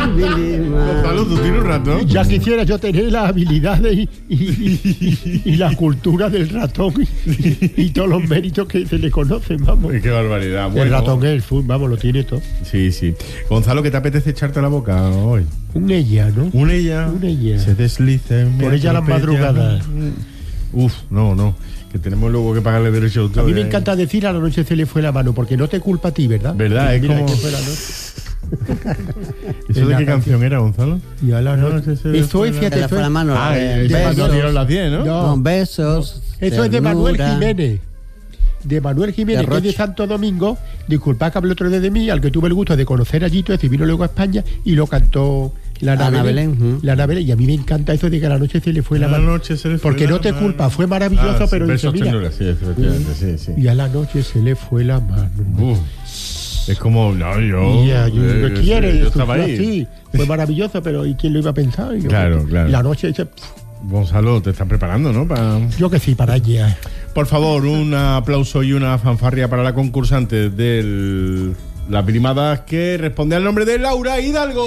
Gonzalo, ¿tú tienes un ratón? Ya quisiera yo tener las habilidades y la cultura del ratón y todos los méritos que se le conocen, vamos. Qué barbaridad. El Bueno, ratón es el fútbol, vamos, lo tiene todo. sí, sí. Gonzalo, ¿qué te apetece echarte a la boca hoy? Un ella, ¿no? Una ella. Se desliza. Por ella las madrugadas. Uf, no. Que tenemos luego que pagarle derecho de autor. A mí me encanta decir a la noche se le fue la mano, porque no te culpa a ti, ¿verdad? ¿Verdad? Es Mira como... que fue la noche. ¿Eso de qué canción era, Gonzalo? Y a la noche eso es, fíjate, Se le fue la mano. Cuando dieron las 10, ¿no? Con besos. Eso es de Manuel ternura. Jiménez. De Manuel Jiménez, que es de Santo Domingo. Disculpad que hablé otro día de mí, al que tuve el gusto de conocer allí, todo eso, y vino luego a España y lo cantó la Ana Belén. La Ana Belén. Y a mí me encanta eso de que a la noche se le fue la mano. Porque no te culpa, fue maravilloso, pero dice, mira. Sí, efectivamente, sí. Y a la noche se le fue la mano. Es como, no, yo estaba ahí. Sí, fue maravilloso, pero ¿y quién lo iba a pensar? Claro. Y la noche dice... Gonzalo, te están preparando, ¿no? Yo que sí, para ella. Por favor, un aplauso y una fanfarria para la concursante de la primada que responde al nombre de Laura Hidalgo.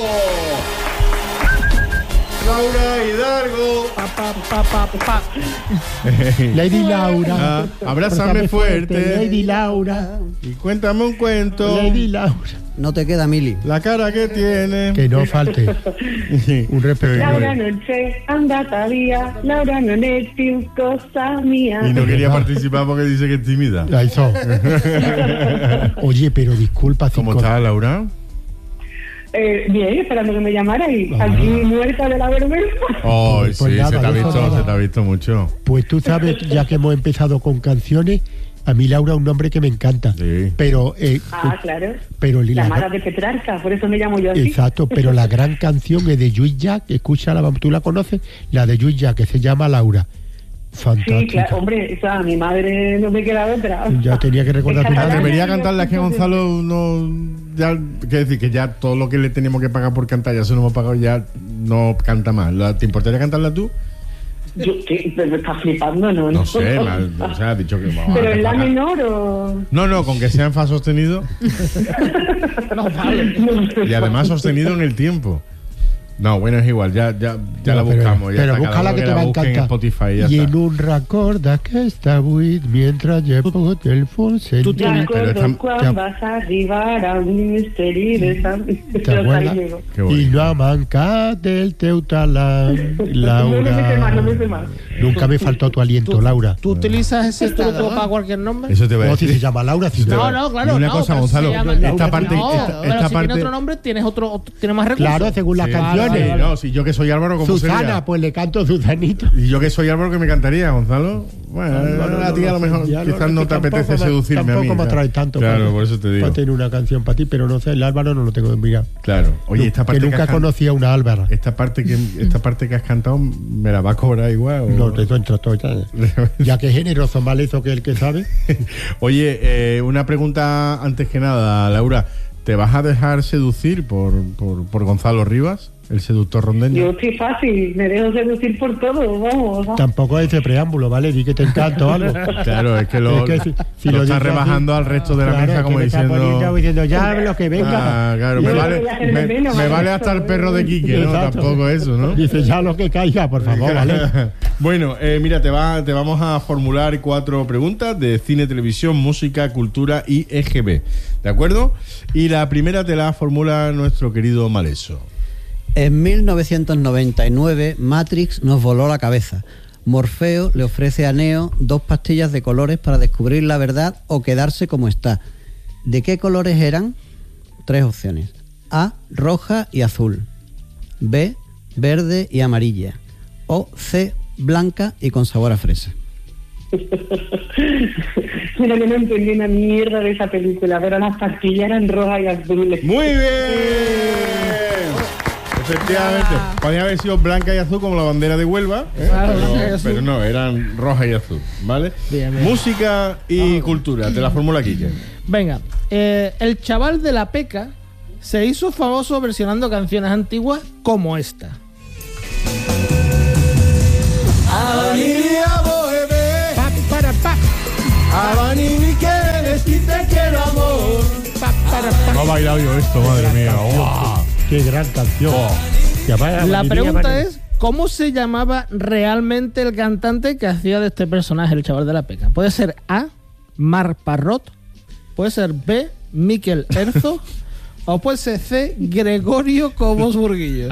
Laura Hidalgo. Lady Laura. Abrázame fuerte. Lady Laura. Y cuéntame un cuento. Lady Laura. No te queda, Mili. La cara que tiene. Que no falte. Un respeto. Laura noche anda todavía, Laura no es cosa mía. Y no quería participar porque dice que es tímida. La hizo. Oye, pero disculpa. ¿Cómo está, Laura? Bien, esperando que me llamara y aquí muerta de la vergüenza. Oh, Pues sí, nada, se te ha visto mucho. Pues tú sabes, ya que hemos empezado con canciones, a mí Laura es un nombre que me encanta. Sí. Pero Claro. Pero llamada de Petrarca, por eso me llamo yo así. Exacto, pero la gran canción es de Lluís Llach, escúchala, tú la conoces, la de Lluís Llach, que se llama Laura. Fantástica. Sí, claro, hombre, o sea, mi madre no me queda otra. Ya tenía que recordar tu madre. Debería cantarla, es que Gonzalo no... Ya, quiero decir que ya todo lo que le teníamos que pagar por cantar, ya se lo hemos pagado, ya no canta más. ¿Te importaría cantarla tú? ¿Pero estás flipando, no? No sé, o sea, ha dicho que... ¿Pero en la menor o...? No, con que sea en fa sostenido. No, vale. Y además sostenido en el tiempo. No, bueno, es igual, ya la buscamos. Pero búscala que te va a encantar. En Spotify, ya y está. en un recorda que está buit mientras llevo el fonse. Tú te acuerdas cuando vas a arribar a un misterio de San... ¿Te acuerdas? Y no manca del teutalán, Laura. No me sé más. Nunca me faltó tu aliento, Laura. ¿Tú utilizas ese todo para cualquier nombre? Eso te voy a No, decir. si se llama Laura. Si No, claro. Y una cosa, Gonzalo, esta parte... Pero si tiene otro nombre, tienes más recursos. Claro, según las canciones. No, si yo que soy Álvaro, ¿cómo Susana, sería? pues le canto Susanito. Y yo que soy Álvaro, ¿qué me cantaría, Gonzalo? Bueno, a ti a lo mejor quizás no te apetece seducirme a mí. Tampoco me atrae tanto. Claro, por eso te digo. Para tener una canción para ti, pero no sé, el Álvaro no lo tengo que mirar. Claro. Oye, esta parte que nunca conocía a una Álvara. Esta parte que has cantado, ¿me la va a cobrar igual? ¿O? No, eso entra todo ya que generoso, mal eso que el que sabe. Oye, una pregunta antes que nada, Laura. ¿Te vas a dejar seducir por Gonzalo Rivas, el seductor rondeño? Yo estoy fácil, me dejo seducir por todo, vamos. Tampoco es ese preámbulo, ¿vale? Di que te encanto algo. Claro, es que lo estás rebajando al resto de la mesa como diciendo ya lo que venga. Claro, me vale hasta el perro de Quique, ¿no? Exacto. Tampoco eso, ¿no? Dice ya lo que caiga, por favor, ¿vale? Bueno, mira, te vamos a formular 4 preguntas de cine, televisión, música, cultura y EGB, ¿de acuerdo? Y la primera te la formula nuestro querido Maleso. En 1999, Matrix nos voló la cabeza. Morfeo le ofrece a Neo 2 pastillas de colores para descubrir la verdad o quedarse como está. ¿De qué colores eran? 3 opciones. A, roja y azul. B, verde y amarilla. O C, blanca y con sabor a fresa. Mira que no entendí una mierda de esa película, pero las pastillas eran rojas y azules. ¡Muy bien! Efectivamente, podía haber sido blanca y azul como la bandera de Huelva, pero no, eran roja y azul, ¿vale? Bien. Música y cultura, te la fórmula Quique. Venga, el chaval de la Peca se hizo famoso versionando canciones antiguas como esta. No he bailado yo esto, madre mía. ¡Wow! Qué gran canción. La pregunta es, ¿cómo se llamaba realmente el cantante que hacía de este personaje, el chaval de la peca? Puede ser A, Marc Parrot, puede ser B, Miquel Herzog, o puede ser C, Gregorio Cobos Burguillo.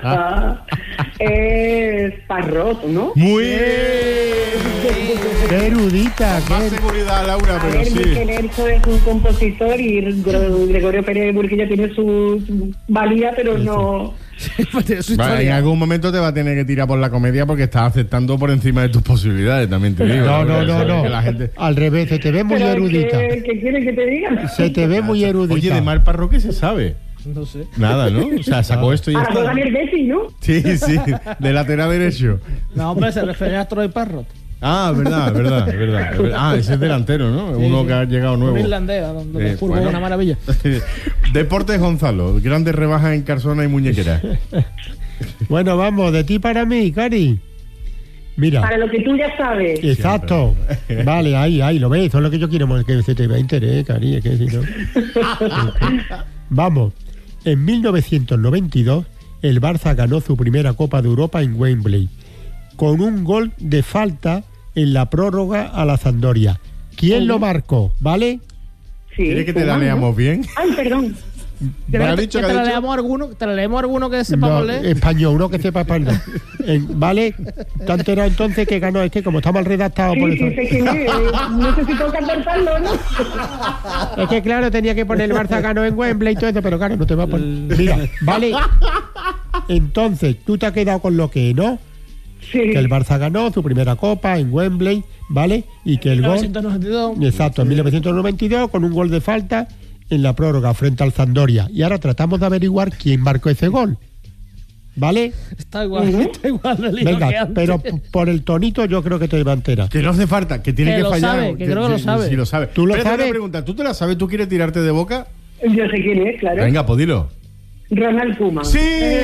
Es Parrot, ¿no? Muy bien. Qué erudita. Más seguridad, Laura, A pero ver, sí. Miquel Herzog es un compositor y Gregorio Pérez Burguillo tiene su valía, pero no... Vale, en algún momento te va a tener que tirar por la comedia porque estás aceptando por encima de tus posibilidades, también te digo. No. Que la gente... Al revés, se te ve muy ¿Pero erudita. ¿Qué quieres que te diga? Se te ve muy erudita. Oye, de Marc Parrot, ¿qué se sabe? No sé. Nada, ¿no? O sea, sacó esto y ya Ahora juega está. en el Betis, ¿no? Sí, de lateral derecho. No, hombre, se refería a Troy Parrot. Ah, verdad. Ah, ese es delantero, ¿no? Uno que ha llegado nuevo. Un irlandés, donde el fútbol bueno. es una maravilla. Deportes Gonzalo, grandes rebajas en Carsona y muñequera. Bueno, vamos, de ti para mí, Cari. Mira. Para lo que tú ya sabes. Exacto. Vale, ahí, lo ves. Eso es lo que yo quiero, que se te vea interés, Cari. Es que si no... Vamos. En 1992, el Barça ganó su primera Copa de Europa en Wembley, con un gol de falta en la prórroga a la Sampdoria. ¿Quién lo marcó? ¿Vale? Sí, ¿Quieres que te la ¿cómo, leamos no? bien? Ay, perdón. ¿Me ha dicho que te ha la dicho? leemos alguno que sepamos No, leer. español, uno que sepa español. ¿Vale? ¿Te has enterado entonces que ganó? Es que como está mal redactado por Sí, eso. sé quién es. No sé si toca cortarlo, ¿no? Es que claro, tenía que poner el Barça ganó en Wembley y todo eso, pero claro, no te va a poner. Mira, vale. Entonces, tú te has quedado con lo que, ¿no? Sí. Que el Barça ganó su primera copa en Wembley, ¿vale? Y que el gol. 1992. Exacto, en 1992, con un gol de falta en la prórroga frente al Sampdoria. Y ahora tratamos de averiguar quién marcó ese gol. ¿Vale? Está igual de lío que Venga, antes. pero por el tonito yo creo que te va a enterar. Que no hace falta, que tiene Que que lo fallar. sabe, que creo que lo sabe. Sí, lo sabe. ¿Tú lo Espérate, sabes? una pregunta, ¿tú te la sabes? ¿Tú quieres tirarte de boca? Yo sé quién es, claro. Venga, pues dilo. Ronald Koeman. ¡Sí!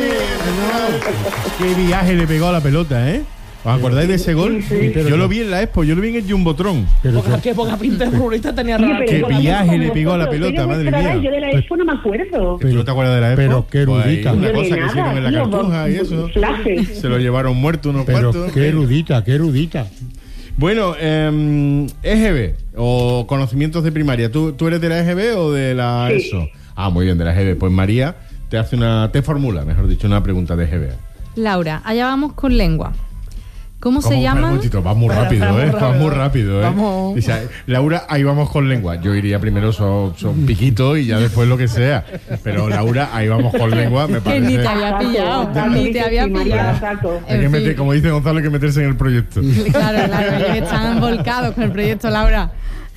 ¡Qué viaje le pegó a la pelota, ¿eh? ¿Os acordáis de ese gol? Sí, pero Yo no. lo vi en la Expo, yo lo vi en el Jumbotron. Pero Qué poca pinta de futbolista tenía Oye, Ronald pero Qué Koeman. viaje le como pegó a la vosotros, pelota, sois de madre vuestra edad, mía. Yo de la Expo no me acuerdo. ¿Tú no te acuerdas de la Expo? pero qué Pues ahí, erudita. una Yo de cosa que nada, hicieron en la tío, Cartuja y eso. flashes. Se lo llevaron muerto unos Pero cuantos. qué erudita, qué erudita. Bueno, EGB o conocimientos de primaria. ¿Tú eres de la EGB o de la Sí. ESO? Ah, muy bien, de la EGB. Pues María te formula, mejor dicho, una pregunta de EGB. Laura, allá vamos con lengua. ¿Cómo se llaman? Va muy rápido, ¿eh? Va muy rápido, ¿eh? Vamos. Dice, Laura, ahí vamos con lengua. Yo iría primero son piquito y ya después lo que sea. Pero Laura, ahí vamos con lengua, me Que parece. ni te había pillado, ni te había pillado. Hay que En meter, fin. como dice Gonzalo, hay que meterse en el proyecto. Claro, ellos están volcados con el proyecto, Laura.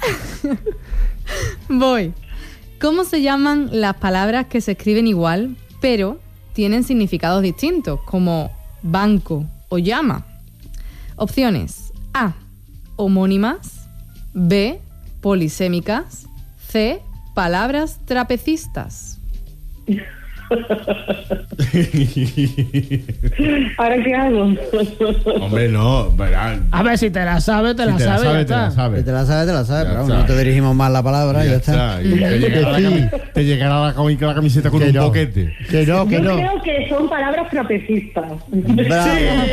Voy. ¿Cómo se llaman las palabras que se escriben igual, pero tienen significados distintos, como banco o llama? Opciones: A, homónimas; B, polisémicas; C, palabras trapecistas. ¿Ahora qué hago? Hombre, no, verá. A ver, si te la sabes, te la Si sabes, ya te está. la sabes. Si te la sabes, Ya pero vamos, está. no te dirigimos más la palabra y ya está. Y te llegará la camiseta con Que un no. boquete. Que no, Yo que no. creo que son palabras trapecistas. Bravo.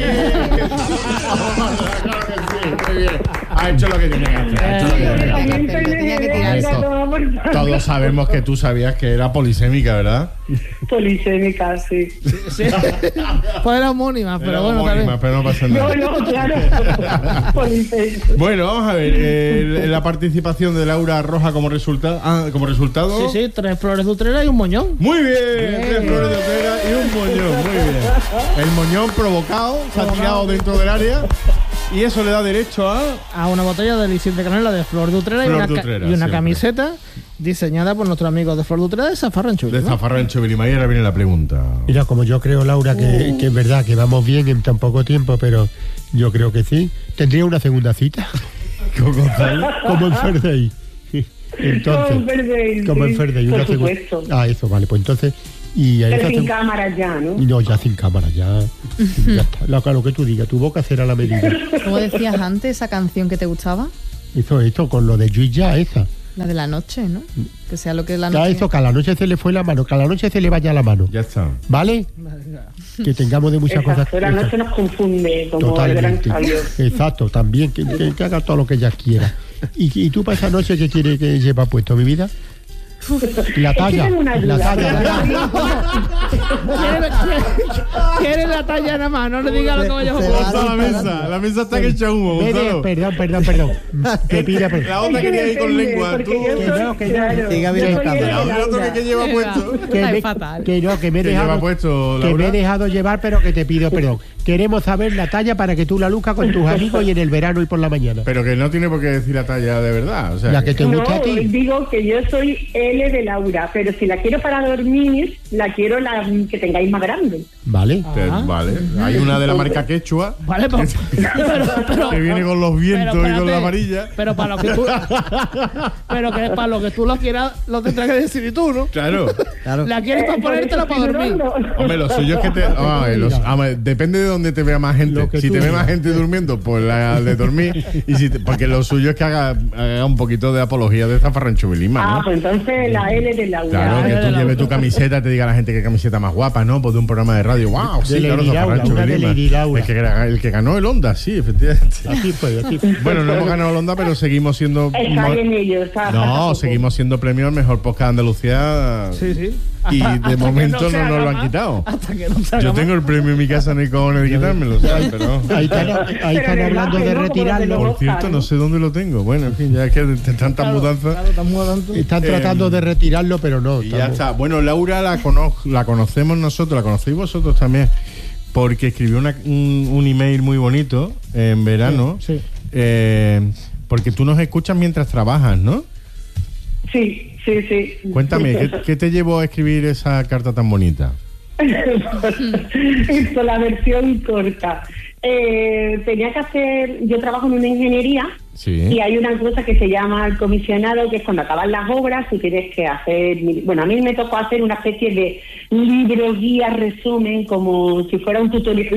Muy bien. Ha hecho lo que tenía que hacer. Ha hecho lo que tenía que hacer. También Tenía que soy tirarse. de Todos sabemos que tú sabías que era polisémica, ¿verdad? polisémica, sí. Sí. Pues era homónima, pero Era bueno, homónima, también. pero no pasa nada. No, claro. Polisémica. Bueno, vamos a ver la participación de Laura Roja como resultado. Sí, 3 flores de Utrera y un moñón. Muy bien, 3 flores de Utrera y un moñón, muy bien. El moñón provocado, se ha tirado dentro del área y eso le da derecho a Una botella de elixir de canela de Flor de Utrera Flor y una, de Utrera, y una siempre. camiseta diseñada por nuestro amigo de Flor de Utrera de Zafarrancho. de Zafarrancho Vilima. Y ahora viene la pregunta. Mira, como yo creo, Laura, que es verdad que vamos bien en tan poco tiempo, pero yo creo que sí. ¿Tendría una segunda cita? ¿Con Gonzalo? Como en Ferdey. Entonces, Como en Ferdey, como en sí, Ferdey, por una segunda. supuesto. Ah, eso, vale, pues entonces. Y a Pero esa sin seg- cámaras ya, ¿no? y no, ya sin cámara, ya está. Lo que tú digas, tu boca será la medida. ¿Cómo decías antes esa canción que te gustaba? Eso, con lo de Yuya, esa. La de la noche, ¿no? Que sea lo que es la Ya noche. eso, que a la noche se le fue la mano, que a la noche se le vaya la mano. Ya está. ¿Vale? Que tengamos de muchas cosas. Exacto, la noche nos confunde como el gran Totalmente. sabio. Exacto, también, que haga todo lo que ella quiera. ¿Y tú para esa noche qué quieres que lleva puesto, mi vida? La talla, tengo una la duda, talla. ¿Quieres la talla nada más? No le digas lo que vayas a Se poner. va Gonzalo, la mesa está que echa humo, Gonzalo. Perdón. Te pido perdón. La otra Es que quería ir con depende, lengua. porque Tú. yo Que soy- no, que no. claro, Siga yo viendo soy cámara. el de La otra Laura. que lleva puesto. Está fatal. Que no, que me he ¿Qué dejado, lleva puesto, que me Laura? he dejado llevar, pero que te pido perdón. Queremos saber la talla para que tú la luzcas con tus amigos y en el verano y por la mañana. Pero que no tiene por qué decir la talla de verdad. O sea, La que te gusta a No, ti. digo que yo soy L de Laura, pero si la quiero para dormir, la quiero la que tengáis más grande. ¿Vale? Vale. Hay una de la marca Quechua Vale, pero que viene con los vientos y con espérate, la amarilla. Pero para lo que tú, pero que para lo que tú lo quieras, lo tendrás que decidir tú, ¿no? Claro. Claro. La quieres para ponértela para dormir. Hombre, lo suyo es que te. Depende de donde te vea más gente. Lo que Si tú te ve digas. más gente durmiendo, pues la de dormir. Y si porque lo suyo es que haga un poquito de apología de zafarranchovilima, Ah, ¿no? pues entonces la L de Laura. Claro, que de tú la- lleves tu camiseta, te diga la gente qué camiseta más guapa, ¿no? Pues de un programa de radio. ¡Wow! Sí, De claro, Lady Laura, Zafarrancho una de Vilima. Lady Laura. El que ganó el Honda, sí, efectivamente. Así fue. Bueno, no hemos ganado el Honda, pero seguimos siendo. Está en ello. Está No, seguimos siendo premio al mejor podcast de Andalucía. Sí, sí. Y Hasta de que momento se no haga nos lo han más, quitado. Hasta que no se haga Yo más. tengo el premio en mi casa, no hay cojones de quitármelo, ¿sabes? Pero. Ahí están de hablando verdad de que no, retirarlo. como Por cierto, no sé dónde lo tengo. Bueno, en fin, ya es que de tantas Claro, mudanzas. claro, estamos tanto. Están tratando de retirarlo, pero no. Y ya está. Bueno, Laura la conocemos nosotros, la conocéis vosotros también, porque escribió un email muy bonito en verano. Sí. Porque tú nos escuchas mientras trabajas, ¿no? Sí. Cuéntame, ¿qué te llevó a escribir esa carta tan bonita? Esto, la versión corta. Tenía que hacer, yo trabajo en una ingeniería Sí. y hay una cosa que se llama el comisionado, que es cuando acaban las obras tú tienes que hacer, bueno, a mí me tocó hacer una especie de libro, guía, resumen, como si fuera un tutorial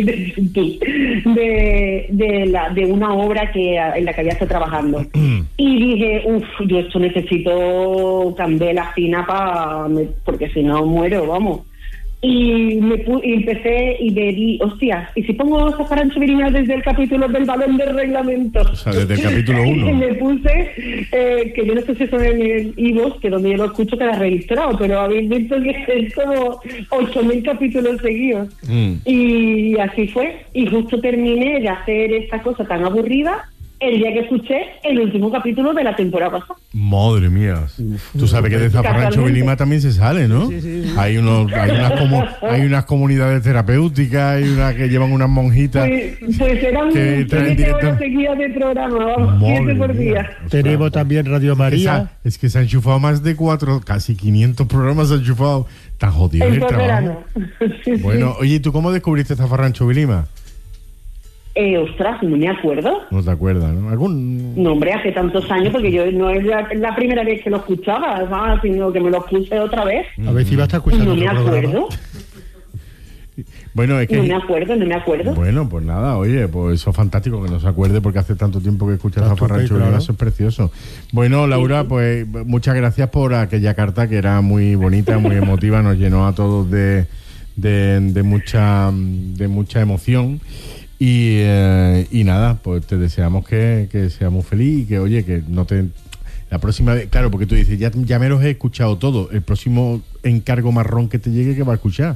de una obra en la que había estado trabajando. Y dije, yo esto necesito candela fina porque si no muero, vamos. Y empecé y me di, hostias, ¿y si pongo Zafarranchovilima desde el capítulo del balón de reglamento? O sea, desde el capítulo 1. Y me puse, que yo no sé si eso en el iVoox, que donde yo lo escucho queda registrado, pero habéis visto que es como 8.000 capítulos seguidos. Y así fue. Y justo terminé de hacer esta cosa tan aburrida el día que escuché el último capítulo de la temporada pasada. Madre mía. Tú sabes que de Zafarranchovilima también se sale, ¿no? Hay unas comunidades terapéuticas, hay unas que llevan unas monjitas. Pues eran que traen 7 horas directo. seguidas de programa, vamos, Madre 7 por mía. día. Tenemos también Radio María. Es que se han enchufado más de 4, casi 500 programas se han enchufado. Tan jodido En el todo trabajo. verano. Sí, Bueno, oye, ¿y tú cómo descubriste Zafarranchovilima? Ostras, no me acuerdo. No te acuerdas, ¿no? No, hombre, hace tantos años, porque yo no es la primera vez que lo escuchaba, ¿sabes? Sino que me lo puse otra vez. A ver si va a estar escuchando No me otro programa. acuerdo. Bueno, es que... No me acuerdo. Bueno, pues nada, oye, pues eso es fantástico que no se acuerde porque hace tanto tiempo que escuchas Está Zafarranchovilima, estupendo, eso es precioso. Bueno, Laura, pues muchas gracias por aquella carta que era muy bonita, muy emotiva, nos llenó a todos de mucha emoción. Y nada, pues te deseamos que seamos felices y que, oye, que no te... La próxima vez, claro, porque tú dices, ya me los he escuchado todo. El próximo encargo marrón que te llegue, ¿qué va a escuchar?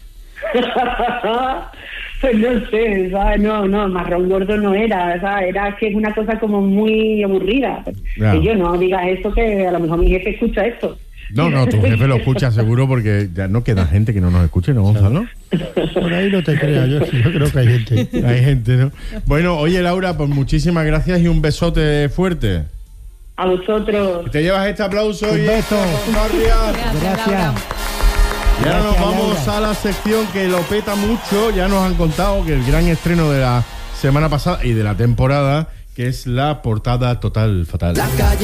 Pues no sé, ¿sabes? No, marrón gordo no era, ¿sabes? Era que es una cosa como muy aburrida. Claro. Que yo no diga esto, que a lo mejor mi jefe escucha esto. No, tu jefe lo escucha seguro porque ya no queda gente que no nos escuche, ¿no, Gonzalo? Por ahí no te creas, yo creo que hay gente. Hay gente, ¿no? Bueno, oye, Laura, pues muchísimas gracias y un besote fuerte. A vosotros. Te llevas este aplauso Un y beso. Gracias. Y ahora nos Gracias, vamos Laura. a la sección que lo peta mucho. Ya nos han contado que el gran estreno de la semana pasada y de la temporada, que es la portada total fatal. La calle